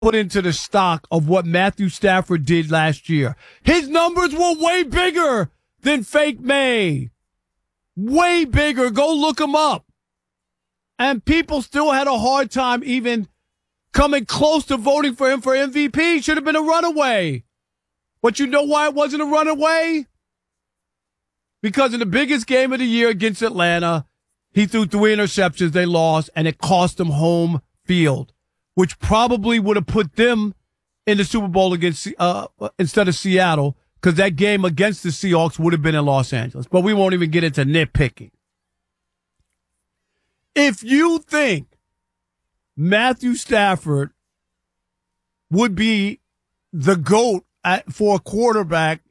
put into the stock of what Matthew Stafford did last year. His numbers were way bigger than fake May. Way bigger. Go look him up. And people still had a hard time even coming close to voting for him for MVP. Should have been a runaway. But you know why it wasn't a runaway? Because in the biggest game of the year against Atlanta, he threw 3 interceptions, they lost, and it cost them home field, which probably would have put them in the Super Bowl against instead of Seattle, because that game against the Seahawks would have been in Los Angeles. But we won't even get into nitpicking. If you think Matthew Stafford would be the GOAT for a quarterback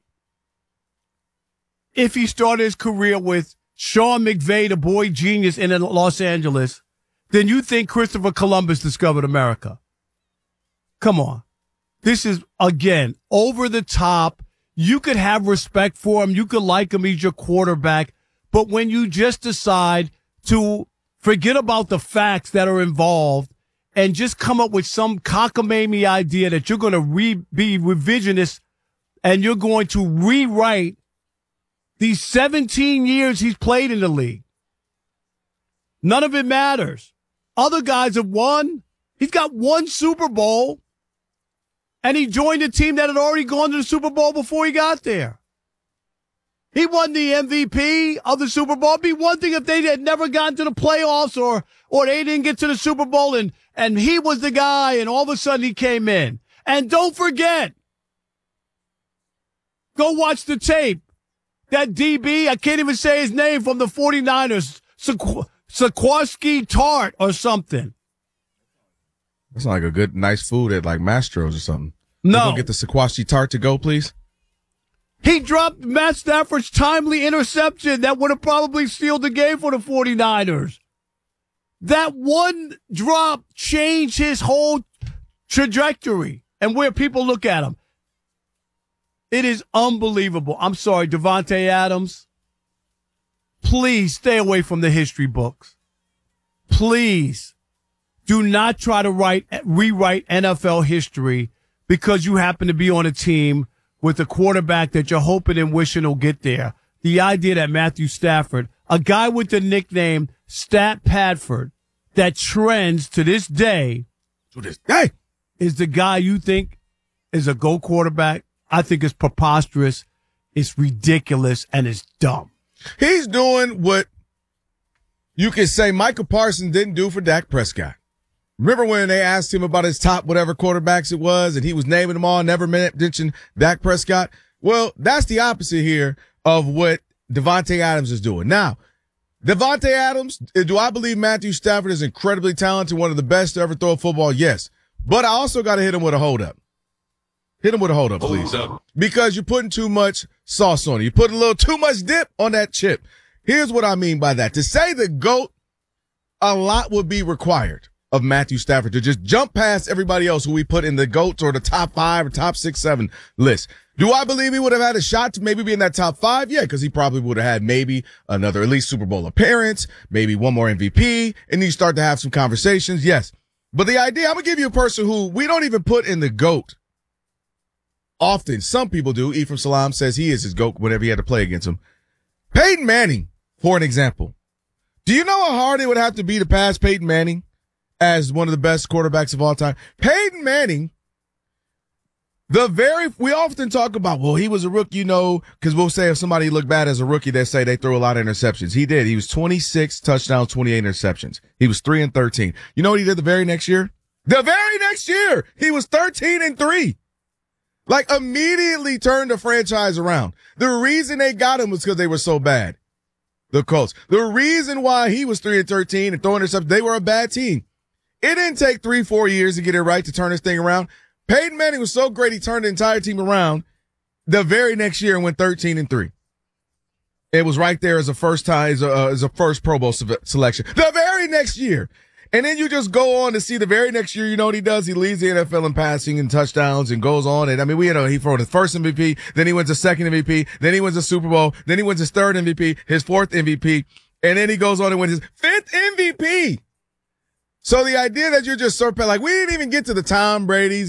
if he started his career with Sean McVay, the boy genius in Los Angeles, then you think Christopher Columbus discovered America. Come on. This is, again, over the top. You could have respect for him. You could like him. He's your quarterback. But when you just decide to forget about the facts that are involved and just come up with some cockamamie idea that you're going to be revisionist and you're going to rewrite these 17 years he's played in the league. None of it matters. Other guys have won. He's got 1 Super Bowl, and he joined a team that had already gone to the Super Bowl before he got there. He won the MVP of the Super Bowl. It'd be one thing if they had never gotten to the playoffs or they didn't get to the Super Bowl and he was the guy and all of a sudden he came in. And don't forget, go watch the tape. That DB, I can't even say his name, from the 49ers, Saquonski Tart or something. That's like a good, nice food at like Mastro's or something. No. Go get the Saquonski Tart to go, please. He dropped Matt Stafford's timely interception that would have probably sealed the game for the 49ers. That one drop changed his whole trajectory and where people look at him. It is unbelievable. I'm sorry, Davante Adams. Please stay away from the history books. Please do not try to rewrite NFL history because you happen to be on a team with a quarterback that you're hoping and wishing will get there. The idea that Matthew Stafford, a guy with the nickname Stat Padford, that trends to this day, is the guy you think is a GOAT quarterback. I think it's preposterous, it's ridiculous, and it's dumb. He's doing what you could say Michael Parsons didn't do for Dak Prescott. Remember when they asked him about his top whatever quarterbacks it was, and he was naming them all, never mentioned Dak Prescott? Well, that's the opposite here of what Davante Adams is doing. Now, Davante Adams, do I believe Matthew Stafford is incredibly talented, one of the best to ever throw a football? Yes. But I also got to hit him with a hold-up. Hit him with a hold-up, please. Because you're putting too much sauce on it. You're putting a little too much dip on that chip. Here's what I mean by that. To say the GOAT, a lot would be required of Matthew Stafford to just jump past everybody else who we put in the GOATs or the top 5 or top 6, 7 list. Do I believe he would have had a shot to maybe be in that top 5? Yeah, because he probably would have had maybe another at least Super Bowl appearance, maybe one more MVP, and you start to have some conversations. Yes. But the idea, I'm going to give you a person who we don't even put in the GOAT. Often, some people do. Ephraim Salaam says he is his GOAT whenever he had to play against him. Peyton Manning, for an example. Do you know how hard it would have to be to pass Peyton Manning as one of the best quarterbacks of all time? Peyton Manning, we often talk about, well, he was a rookie, because we'll say if somebody looked bad as a rookie, they say they threw a lot of interceptions. He did. He was 26 touchdowns, 28 interceptions. He was 3-13. You know what he did the very next year? The very next year, he was 13-3. Like, immediately turned the franchise around. The reason they got him was because they were so bad. The Colts. The reason why he was 3-13 and throwing interceptions, they were a bad team. It didn't take 3-4 years to get it right to turn this thing around. Peyton Manning was so great, he turned the entire team around the very next year and went 13-3. It was right there as a first Pro Bowl selection. The very next year. And then you just go on to see the very next year, you know what he does? He leads the NFL in passing and touchdowns and goes on. And I mean, he thrown his first MVP, then he wins a second MVP, then he wins a Super Bowl, then he wins his third MVP, his fourth MVP, and then he goes on and wins his fifth MVP. So the idea that you're just surpassing, like we didn't even get to the Tom Brady's